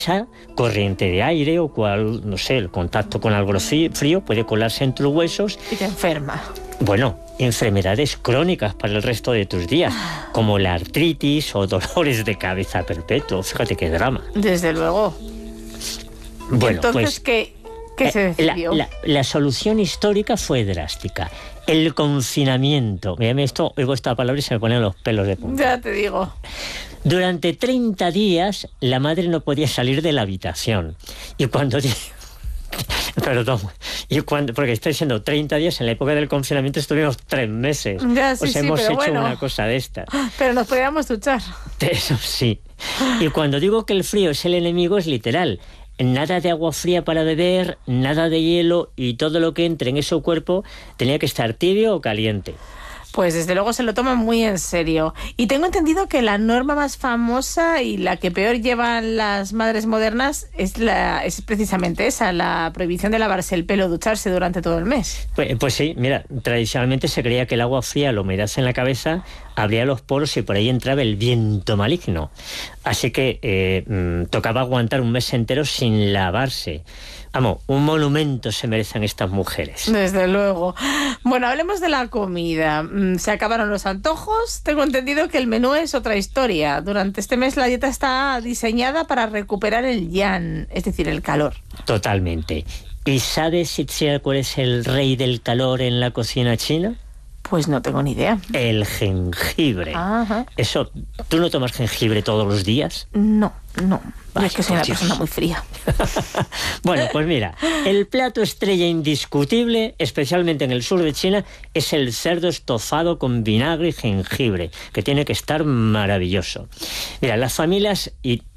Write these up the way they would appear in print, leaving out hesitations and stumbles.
corriente de aire o no sé, el contacto con algo frío puede colarse entre los huesos. Y te enferma. Bueno, enfermedades crónicas para el resto de tus días, como la artritis o dolores de cabeza perpetuos. Fíjate qué drama. Desde luego. Bueno, entonces, pues, ¿qué se decidió? La solución histórica fue drástica. El confinamiento. Mírame esto, oigo esta palabra y se me ponen los pelos de punta. Ya te digo. Durante 30 días la madre no podía salir de la habitación. Y cuando... Perdón. Porque estoy diciendo 30 días, en la época del confinamiento estuvimos 3 meses. Ya, sí, hemos hecho bueno, una cosa de estas. Pero nos podíamos duchar. Eso sí. Y cuando digo que el frío es el enemigo, es literal. Nada de agua fría para beber, nada de hielo, y todo lo que entre en ese cuerpo tenía que estar tibio o caliente. Pues desde luego se lo toman muy en serio. Y tengo entendido que la norma más famosa y la que peor llevan las madres modernas es precisamente esa, la prohibición de lavarse el pelo, ducharse durante todo el mes. Pues sí, mira, tradicionalmente se creía que el agua fría, la humedad en la cabeza, abría los poros y por ahí entraba el viento maligno. Así que tocaba aguantar un mes entero sin lavarse. Vamos, un monumento se merecen estas mujeres. Desde luego. Bueno, hablemos de la comida. Se acabaron los antojos. Tengo entendido que el menú es otra historia. Durante este mes la dieta está diseñada para recuperar el yan, es decir, el calor. Totalmente. ¿Y sabes, Itziar, cuál es el rey del calor en la cocina china? Pues no tengo ni idea. El jengibre. Ajá. Eso, ¿tú no tomas jengibre todos los días? No. Vaya, es que soy una persona muy fría. Bueno, pues mira, el plato estrella indiscutible, especialmente en el sur de China, es el cerdo estofado con vinagre y jengibre, que tiene que estar maravilloso. Mira, las familias...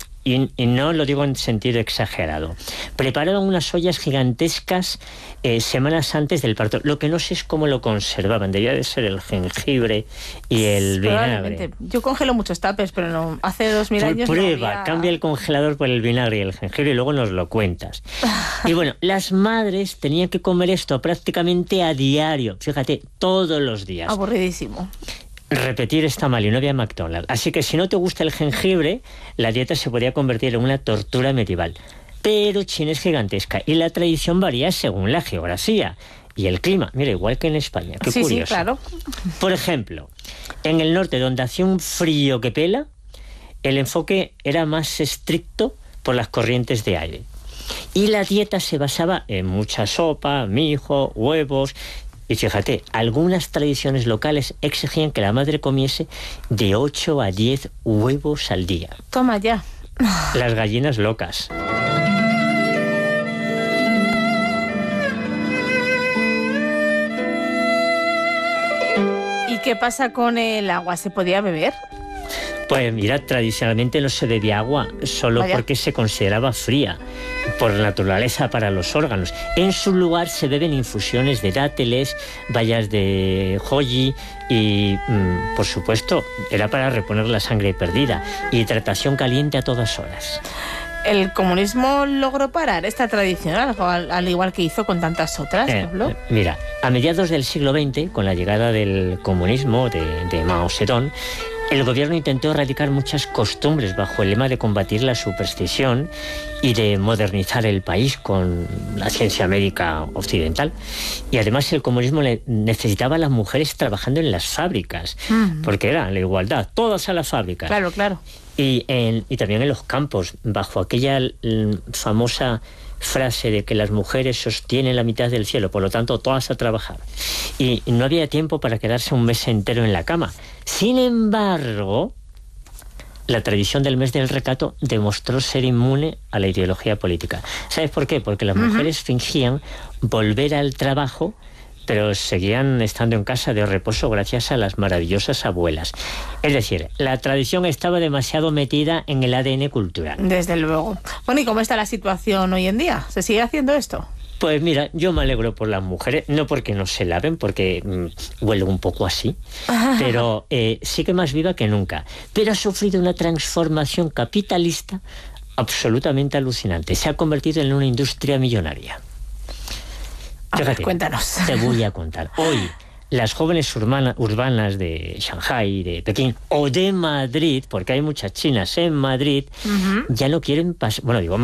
Y no lo digo en sentido exagerado, preparaban unas ollas gigantescas semanas antes del parto. Lo que no sé es cómo lo conservaban. Debía de ser el jengibre y el vinagre. Yo congelo muchos tapes, pero no, hace 2000 años prueba, no había... cambia el congelador por el vinagre y el jengibre y luego nos lo cuentas. Y bueno, las madres tenían que comer esto prácticamente a diario. Fíjate, todos los días. Aburridísimo. Repetir está mal y no había McDonald's. Así que si no te gusta el jengibre, la dieta se podría convertir en una tortura medieval. Pero China es gigantesca y la tradición varía según la geografía y el clima. Mira, igual que en España. Qué curioso. Sí, claro. Por ejemplo, en el norte, donde hacía un frío que pela, el enfoque era más estricto por las corrientes de aire. Y la dieta se basaba en mucha sopa, mijo, huevos... Y fíjate, algunas tradiciones locales exigían que la madre comiese de 8 a 10 huevos al día. Toma ya. Las gallinas locas. ¿Y qué pasa con el agua? ¿Se podía beber? Pues mira, tradicionalmente no se bebía agua solo porque se consideraba fría, por naturaleza para los órganos. En su lugar se beben infusiones de dátiles, bayas de joyi y, por supuesto, era para reponer la sangre perdida, y hidratación caliente a todas horas. ¿El comunismo logró parar esta tradición, al igual que hizo con tantas otras, Pablo? Mira, a mediados del siglo XX, con la llegada del comunismo de Mao Zedong, el gobierno intentó erradicar muchas costumbres bajo el lema de combatir la superstición y de modernizar el país con la ciencia médica occidental. Y además el comunismo necesitaba a las mujeres trabajando en las fábricas, porque era la igualdad, todas a las fábricas. Claro. Y también en los campos, bajo aquella famosa frase de que las mujeres sostienen la mitad del cielo, por lo tanto todas a trabajar. Y no había tiempo para quedarse un mes entero en la cama. Sin embargo, la tradición del mes del recato demostró ser inmune a la ideología política. ¿Sabes por qué? Porque las mujeres fingían volver al trabajo, pero seguían estando en casa de reposo gracias a las maravillosas abuelas. Es decir, la tradición estaba demasiado metida en el ADN cultural. Desde luego. Bueno, ¿y cómo está la situación hoy en día? ¿Se sigue haciendo esto? Pues mira, yo me alegro por las mujeres, no porque no se laven, porque huele un poco así, pero sigue más viva que nunca. Pero ha sufrido una transformación capitalista absolutamente alucinante. Se ha convertido en una industria millonaria. Fíjate, cuéntanos. Te voy a contar. Hoy, las jóvenes urbanas de Shanghái, de Pekín o de Madrid, porque hay muchas chinas en Madrid, ya no quieren pasar, bueno, digo